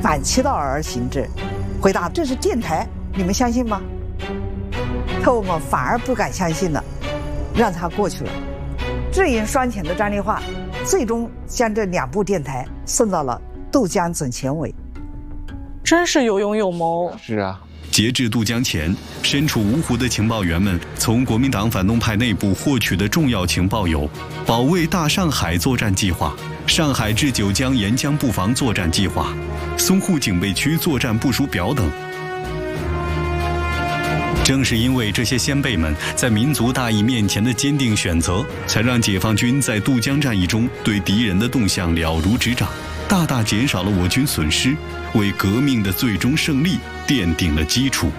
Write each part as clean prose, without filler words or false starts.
反其道而行之。回答：这是电台，你们相信吗？特务们反而不敢相信了，让他过去了。智银双全的张丽化，最终将这2部电台送到了渡江总前委。 真是有勇有谋。 是啊。 截至渡江前，身处芜湖的情报员们从国民党反动派内部获取的重要情报有：保卫大上海作战计划、上海至九江沿江布防作战计划、淞沪警备区作战部署表等。正是因为这些先辈们在民族大义面前的坚定选择，才让解放军在渡江战役中对敌人的动向了如指掌，大大减少了我军损失，为革命的最终胜利奠定了基础。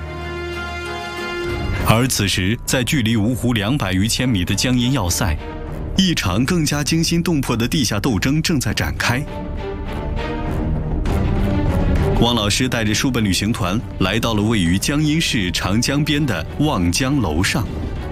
而此时，在距离芜湖200余千米的江阴要塞，一场更加惊心动魄的地下斗争正在展开。汪老师带着书本旅行团来到了位于江阴市长江边的望江楼上。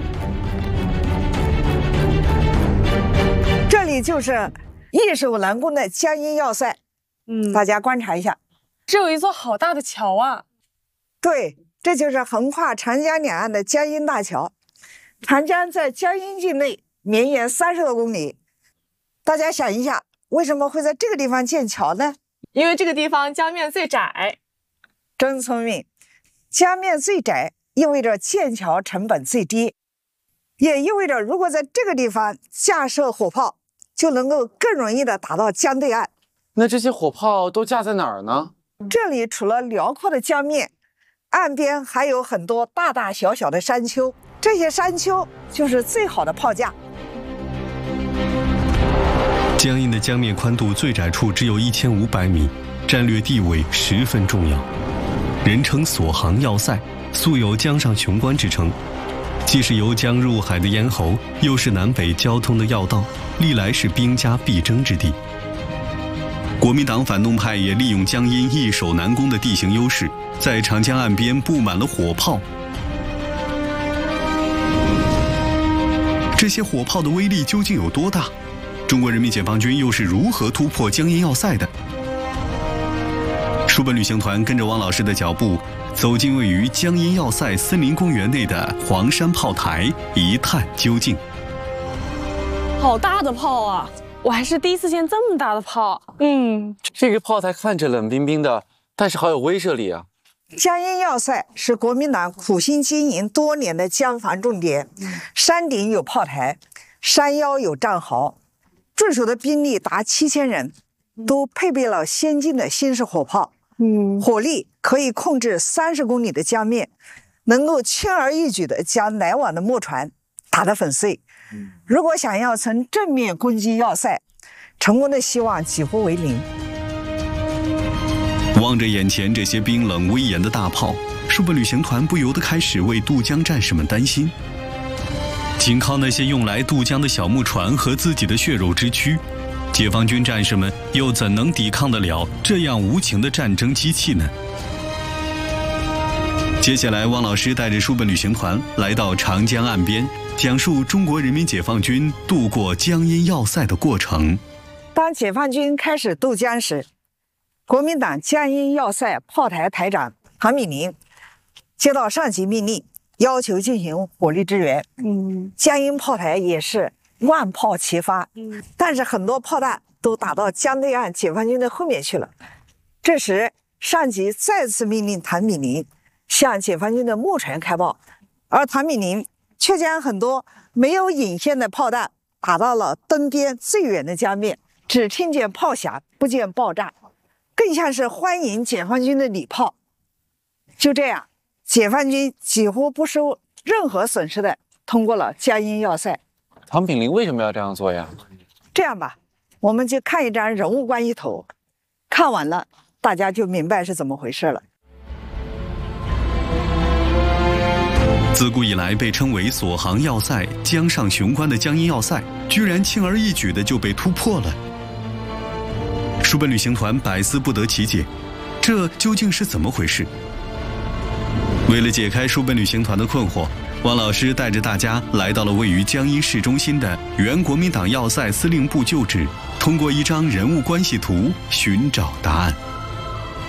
这里就是易守难攻的江阴要塞。大家观察一下， 这有一座好大的桥啊！ 对，这就是横跨长江两岸的江阴大桥。长江在江阴境内绵延30多公里。大家想一下，为什么会在这个地方建桥呢？ 因为这个地方江面最窄。 真聪明，江面最窄意味着建桥成本最低，也意味着如果在这个地方架设火炮，就能够更容易的打到江对岸。 那这些火炮都架在哪儿呢？ 这里除了辽阔的江面，岸边还有很多大大小小的山丘，这些山丘就是最好的炮架。 江阴的江面宽度最窄处只有1500米，战略地位十分重要，人称锁航要塞，素有江上雄关之称。既是由江入海的咽喉，又是南北交通的要道，历来是兵家必争之地。国民党反动派也利用江阴易守难攻的地形优势，在长江岸边布满了火炮。这些火炮的威力究竟有多大？中国人民解放军又是如何突破江阴要塞的？书本旅行团跟着汪老师的脚步，走进位于江阴要塞森林公园内的黄山炮台，一探究竟。 好大的炮啊！我还是第一次见这么大的炮。 这个炮台看着冷冰冰的，但是好有威慑力啊。 江阴要塞是国民党苦心经营多年的江防重点，山顶有炮台，山腰有战壕，驻守的兵力达7000人，都配备了先进的新式火炮。火力可以控制30公里的江面，能够轻而易举地将来往的木船打得粉碎。如果想要从正面攻击要塞，成功的希望几乎为零。 望着眼前这些冰冷威严的大炮，书本旅行团不由得开始为渡江战士们担心。仅靠那些用来渡江的小木船和自己的血肉之躯，解放军战士们又怎能抵抗得了这样无情的战争机器呢？接下来，汪老师带着书本旅行团来到长江岸边，讲述中国人民解放军渡过江阴要塞的过程。 当解放军开始渡江时，国民党江阴要塞炮台台长唐炳麟接到上级命令，要求进行火力支援。江阴炮台也是万炮齐发，但是很多炮弹都打到江对岸解放军的后面去了。这时，上级再次命令唐炳麟向解放军的木船开炮，而唐炳麟却将很多没有引线的炮弹打到了东边最远的江面，只听见炮响，不见爆炸，更像是欢迎解放军的礼炮。就这样，解放军几乎不受任何损失的通过了江阴要塞。 唐炳麟为什么要这样做呀？ 这样吧，我们就看一张人物关系图，看完了大家就明白是怎么回事了。 自古以来被称为锁航要塞、江上雄关的江阴要塞，居然轻而易举的就被突破了。书本旅行团百思不得其解，这究竟是怎么回事？为了解开书本旅行团的困惑，汪老师带着大家来到了位于江阴市中心的原国民党要塞司令部旧址，通过一张人物关系图寻找答案。